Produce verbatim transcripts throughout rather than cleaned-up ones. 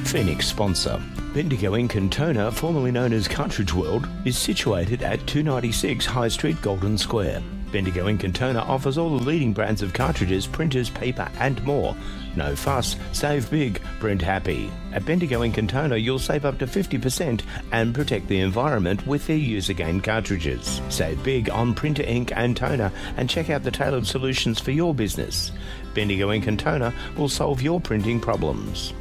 Phoenix sponsor. Bendigo Ink and Toner, formerly known as Cartridge World, is situated at two ninety-six High Street, Golden Square. Bendigo Ink and Toner offers all the leading brands of cartridges, printers, paper and more. No fuss, save big, print happy. At Bendigo Ink and Toner, you'll save up to fifty percent and protect the environment with their use-again cartridges. Save big on printer ink and toner and check out the tailored solutions for your business. Bendigo Ink and Toner will solve your printing problems.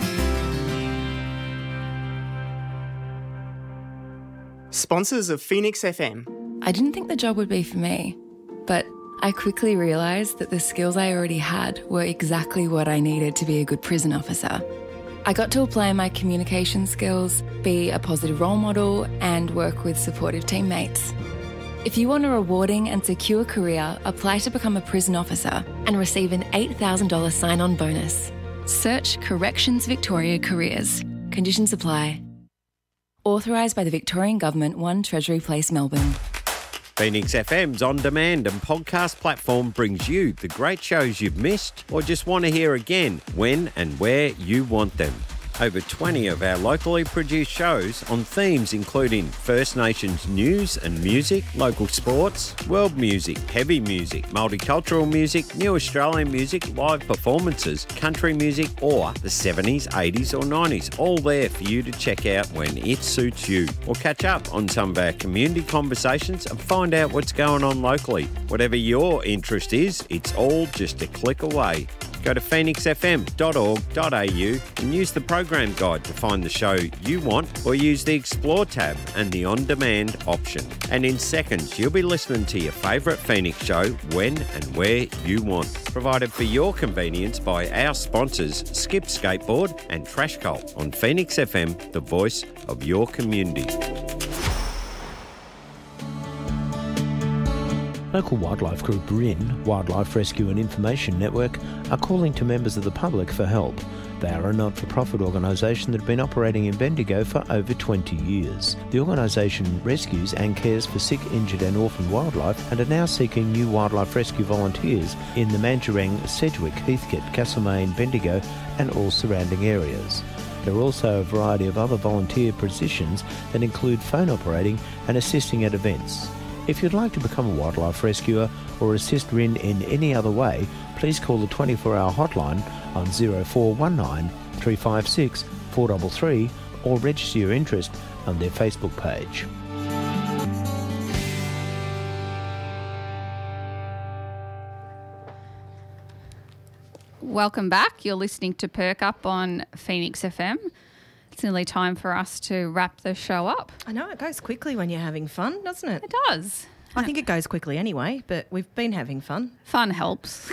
Sponsors of Phoenix F M. I didn't think the job would be for me, but I quickly realised that the skills I already had were exactly what I needed to be a good prison officer. I got to apply my communication skills, be a positive role model, and work with supportive teammates. If you want a rewarding and secure career, apply to become a prison officer and receive an eight thousand dollars sign-on bonus. Search Corrections Victoria Careers. Conditions apply. Authorised by the Victorian Government, one Treasury Place, Melbourne. Phoenix F M's on-demand and podcast platform brings you the great shows you've missed or just want to hear again when and where you want them. Over twenty of our locally produced shows on themes including First Nations news and music, local sports, world music, heavy music, multicultural music, new Australian music, live performances, country music or the seventies, eighties or nineties, all there for you to check out when it suits you. Or catch up on some of our community conversations and find out what's going on locally. Whatever your interest is, it's all just a click away. Go to phoenix f m dot org dot a u and use the program guide to find the show you want or use the Explore tab and the On-Demand option. And in seconds, you'll be listening to your favourite Phoenix show when and where you want. Provided for your convenience by our sponsors, Skip Skateboard and Trash Cult on Phoenix F M, the voice of your community. Local wildlife group R I N, Wildlife Rescue and Information Network, are calling to members of the public for help. They are a not-for-profit organisation that have been operating in Bendigo for over twenty years. The organisation rescues and cares for sick, injured and orphaned wildlife and are now seeking new wildlife rescue volunteers in the Mandurang, Sedgwick, Heathcote, Castlemaine, Bendigo and all surrounding areas. There are also a variety of other volunteer positions that include phone operating and assisting at events. If you'd like to become a wildlife rescuer or assist R I N in any other way, please call the twenty-four hour hotline on zero four one nine, three five six, four three three or register your interest on their Facebook page. Welcome back. You're listening to Perk Up on Phoenix F M. It's nearly time for us to wrap the show up. I know, it goes quickly when you're having fun, doesn't it? It does. I think it goes quickly anyway, but we've been having fun. Fun helps.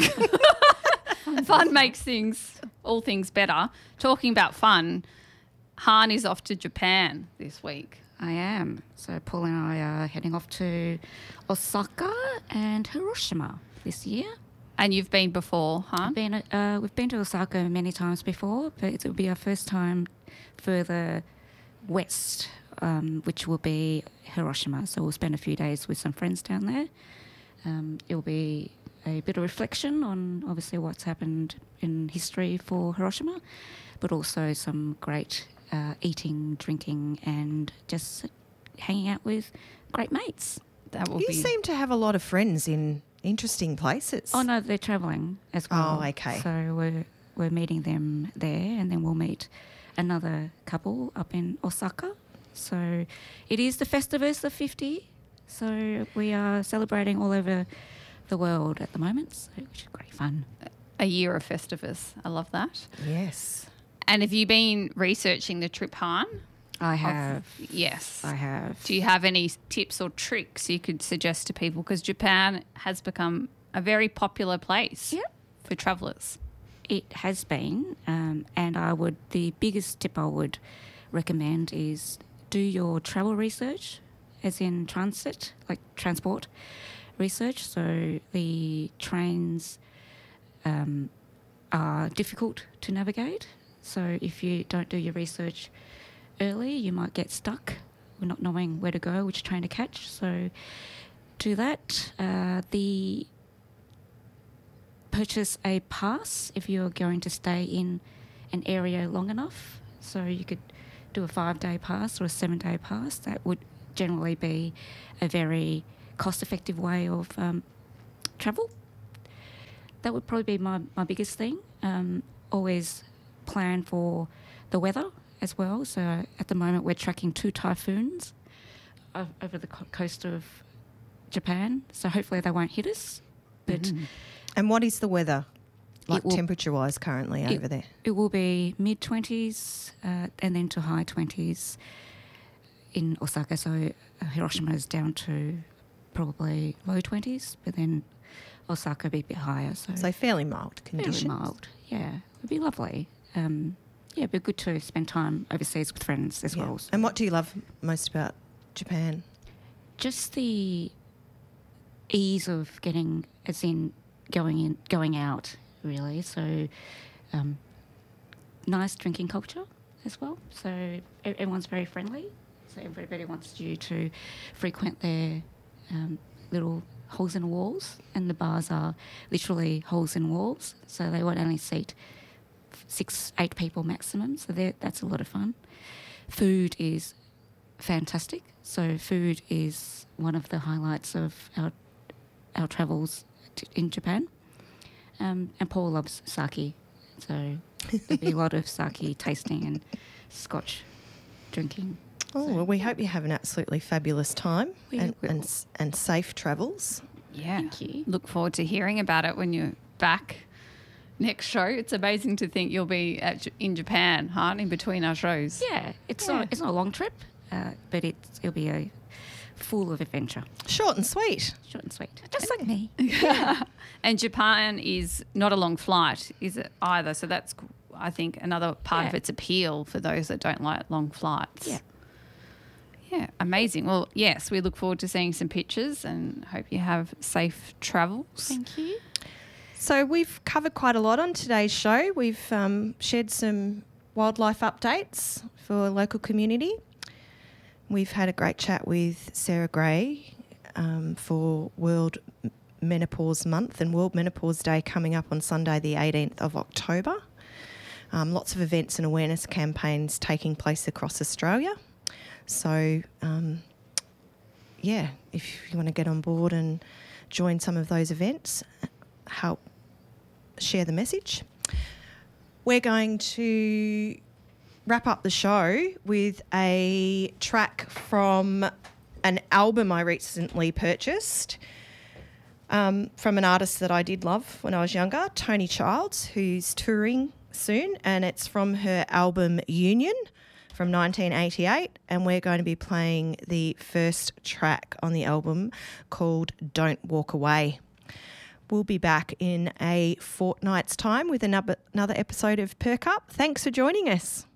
Fun makes things, all things better. Talking about fun, Han is off to Japan this week. I am. So Paul and I are heading off to Osaka and Hiroshima this year. And you've been before, Han? We've been, uh, we've been to Osaka many times before, but it will be our first time further west, um, which will be Hiroshima. So we'll spend a few days with some friends down there. Um, it will be a bit of reflection on obviously what's happened in history for Hiroshima, but also some great uh, eating, drinking and just hanging out with great mates. That will you be... seem to have a lot of friends in interesting places. Oh, no, they're travelling as well. Oh, okay. So we're, we're meeting them there and then we'll meet another couple up in Osaka. So it is the Festivus of fifty. So we are celebrating all over the world at the moment, so, which is great fun. A year of Festivus. I love that. Yes. And have you been researching the trip, Han? I have. Of, yes. I have. Do you have any tips or tricks you could suggest to people? Because Japan has become a very popular place yep. for travellers. It has been, um, and I would, the biggest tip I would recommend is do your travel research, as in transit, like transport research. So the trains um, are difficult to navigate. So if you don't do your research early, you might get stuck with not knowing where to go, which train to catch. So do that. Uh, the purchase a pass if you're going to stay in an area long enough. So you could do a five-day pass or a seven-day pass. That would generally be a very cost-effective way of um, travel. That would probably be my, my biggest thing. Um, always plan for the weather as well. So at the moment we're tracking two typhoons o- over the co- coast of Japan. So hopefully they won't hit us. But Mm. And what is the weather like will- temperature-wise currently it- over there? It will be mid-twenties uh, and then to high twenties in Osaka. So uh, Hiroshima is down to probably low twenties, but then Osaka will be a bit higher. So, So fairly mild fairly conditions. mild. Yeah, it'd be lovely. Um, yeah, it'd be good to spend time overseas with friends as Yeah. well. So And what do you love most about Japan? just the ease of getting, as in going in, going out, really. So um, nice drinking culture as well. So e- everyone's very friendly. So everybody wants you to frequent their um, little holes in the walls, and the bars are literally holes in walls. So they won't only seat six, eight people maximum. So they're- that's a lot of fun. Food is fantastic. So food is one of the highlights of our our travels t- in Japan. Um, and Paul loves sake, so there'll be a lot of sake tasting and scotch drinking. Oh, well, we hope you have an absolutely fabulous time We and, will. and, s- and safe travels. Yeah. Thank you. Look forward to hearing about it when you're back next show. It's amazing to think you'll be at, J- in Japan, huh, in between our shows. Yeah, it's Yeah. not it's not a long trip, uh, but it's, it'll be a full of adventure, Short and sweet. short and sweet, just like me. And Japan is not a long flight, is it either? So that's, I think, another part of Yeah. its appeal for those that don't like long flights. Yeah. Yeah, amazing. Well, yes, we look forward to seeing some pictures and hope you have safe travels. Thank you. So we've covered quite a lot on today's show. We've um, shared some wildlife updates for local community. We've had a great chat with Sarah Gray um, for World M- Menopause Month and World Menopause Day coming up on Sunday the eighteenth of October. Um, lots of events and awareness campaigns taking place across Australia. So, um, yeah, if you want to get on board and join some of those events, help share the message. We're going to wrap up the show with a track from an album I recently purchased um, from an artist that I did love when I was younger, Tony Childs, who's touring soon, and it's from her album Union from nineteen eighty-eight, and we're going to be playing the first track on the album called Don't Walk Away. We'll be back in a fortnight's time with another, another episode of Perk Up. Thanks for joining us.